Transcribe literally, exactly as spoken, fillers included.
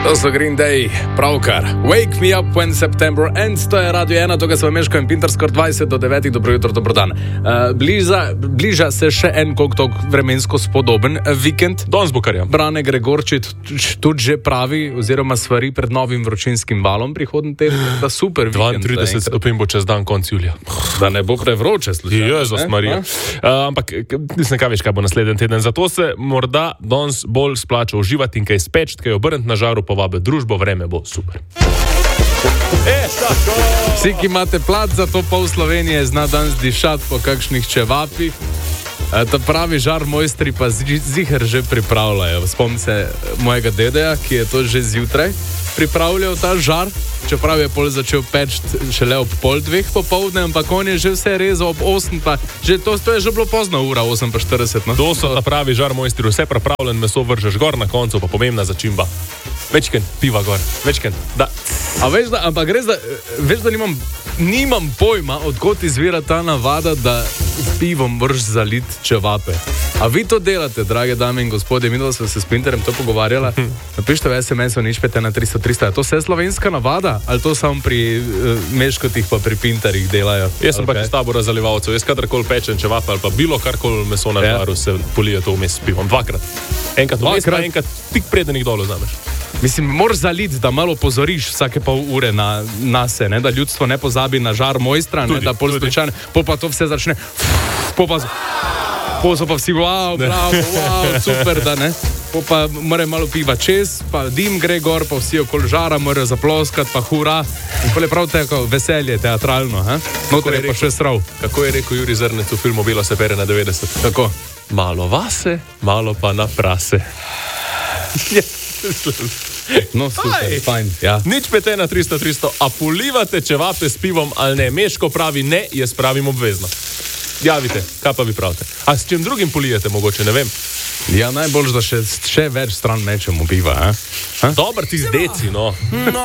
To so Green Day, pravkar. Wake me up when September ends, to je Radio ena, tukaj smo Meško in Pinter, skoraj dvajset do devetih, dobro jutro, dobro dan. Uh, bliža, bliža se še en koliko tok vremensko spodoben vikend. Danes bo kar je. Brane Gregorčič tudi že pravi, oziroma svari pred novim vročinskim valom prihodnji teden, da super vikend. dvaintrideset stopinj bo čez dan konc julija. Da ne bo prevroče, slučajno. Jezus Marija. Uh, ampak, nisem kaj veš, kaj bo naslednji teden. Zato se morda danes bolj splača uživati in kaj speč, kaj obrniti na žaru, povabe družbo, vreme bo super. E, tako! Vsi, ki imate plat za to pol Slovenije, zna danes dišati po kakšnih čevapih. E, ta pravi žar mojstri pa ziher že pripravljajo. Spomnim se mojega dedeja, ki je to že zjutraj pripravljal ta žar, čeprav je pol začel peči šele ob pol dveh popoldne, ampak on je že vse rezal ob osem, pa že to, to je že bilo pozno ura, osem pa štirideset. No? To so ta pravi žar mojstri, vse pripravljen, meso vržeš gor, na koncu pa pomembna začimba. Večken piva gor, večken, da. A veš, da, ampak res, da, veš, da nimam, nimam pojma, odkot izvira ta navada, da s pivom vrš zalit čevape. A vi to delate, drage dame in gospodje? Mi smo se s Pinterjem to pogovarjala. Napišite v es em es-u nič pet ena tristo tristo. Je to vse slovenska navada? Ali to samo pri uh, Meškotih pa pri Pinterjih delajo? Jaz sem okay. pa iz tabora zalivalcev. Jaz kadarkoli pečem čevape ali pa bilo karkoli meso na žaru, se polije to vmes s pivom. Dvakrat. Enkrat vmes, pa enkrat tik preden jih dolo znameš. Mislim, moraš zaliti, da malo pozoriš vsake pol ure na, na se, ne? Da ljudstvo ne pozabi na žar mojstra, ne? Da pol slučajno, pol pa to vse začne, pol pa, pol so pa vsi, wow, bravo, wow, super, da ne. Pol pa mora malo piva čez, pa dim gre gor, pa vsi okoli žara morajo zaploskati, pa hura. In pol je prav tako veselje, teatralno, he? Notor je pa še srav. Kako je rekel Juri Zrnec v filmu Bilo se pere na devetdeset? Tako. Malo vase, malo pa na prase. No, super, fajn. Ja. Nič pet ena tristo tristo, a polivate čevape s pivom ali ne? Meško pravi ne, jaz pravim obvezno. Javite, kaj pa vi pravite? A s čim drugim polijete, mogoče, ne vem? Ja, najbolj, da še, še več stran mečemo piva, eh? Dobar ti z deci, no.